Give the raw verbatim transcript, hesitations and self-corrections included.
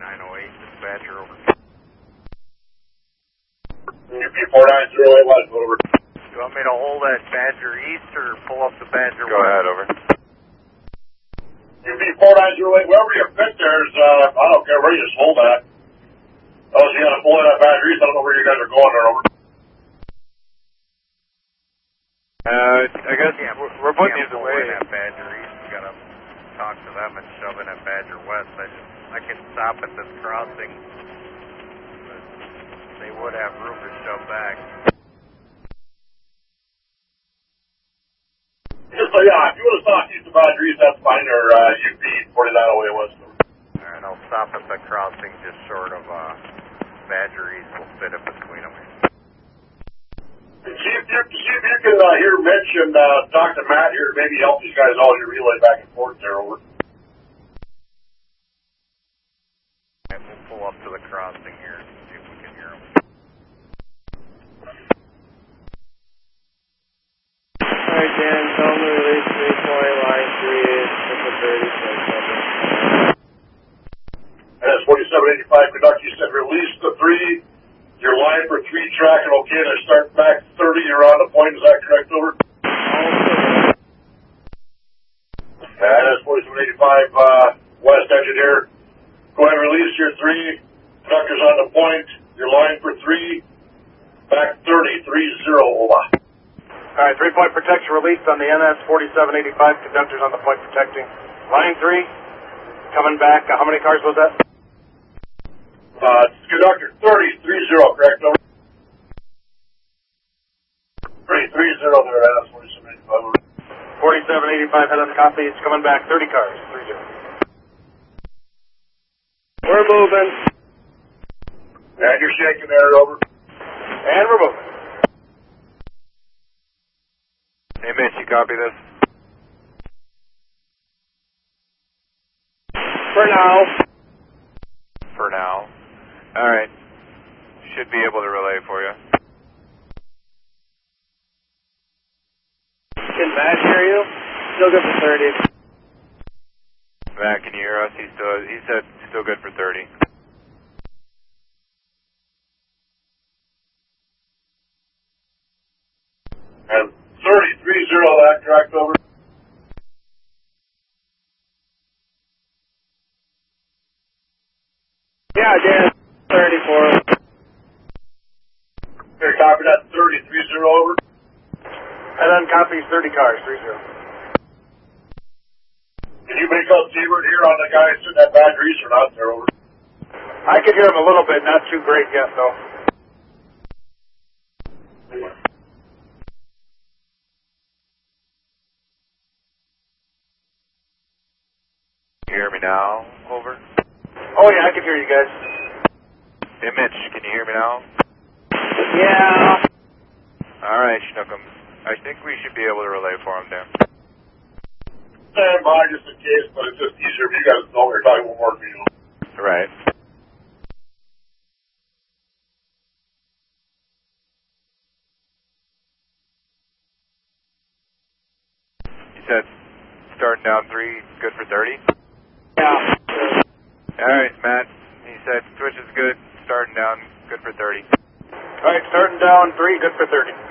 nine oh eight, dispatcher over. U P four nine zero eight West, over. You want me to hold at Badger East or pull up the Badger Go West? ahead, over. U P four nine zero eight, wherever you fit there's, uh, I don't care where you just hold at. Oh, you gotta pull in that Badger East, I don't know where you guys are going there, over. Uh, I guess Can't, we're, we're putting these pull away. in at Badger East. We gotta talk to them and shove in at Badger West. I just, I can stop at this crossing, but they would have room to shove back. Just so, yeah, if you want to stop east of Badger East, that's fine, or, uh, U P forty-nine oh eight West. Alright, I'll stop at the crossing just short of, uh, Badger East. We'll fit in between them. See if you, see if you can, uh, hear Mitch and, uh, talk to Matt here, maybe help these guys all your relay back and forth there, over. And we'll pull up to the crossing here and see if we can hear them. Alright, Dan, tell them to release three point line three is triple thirty, forty-seven. That's forty-seven eighty-five, conduct, you said release the three, your line for three tracking, okay, they're starting back thirty, you're on the point, is that correct, over? And that's forty-seven eighty-five, uh, West Engineer. Go ahead and release your three, conductors on the point, your line for three, back thirty, three zero, over. Alright, three-point protection released on the N S forty-seven eighty-five, conductors on the point protecting. Line three, coming back, uh, how many cars was that? Uh, conductor thirty, three zero, correct, over? three, three zero there, that's forty-seven eighty-five, over. forty-seven eighty-five, head on the copy, it's coming back, thirty cars, three zero. We're moving. And you're shaking there, over. And we're moving. Hey, Mitch, you copy this? For now. For now. Alright. Should be able to relay for you. Can Matt hear you? Still good for thirty. Matt, can you hear us? He still, he said still good for thirty. And thirty, three zero, that correct, over? Yeah, Dan, thirty-four. Here, copy that, thirty, three zero, over. Head on copy, thirty cars, three zero. Can you make out Seabird here on the guys sitting at Badger East or not there, over? I can hear him a little bit, not too great yet, though. Can you hear me now? Over. Oh yeah, I can hear you guys. Hey, Mitch, can you hear me now? Yeah. Alright, Schnookums. I think we should be able to relay for him there. Stand by just in case, but it's just easier if you guys know we're talking one more for you. Right. You said starting down three, good for thirty? Yeah. Alright, Matt. He said switch is good, starting down, good for thirty. Alright, starting down three, good for thirty.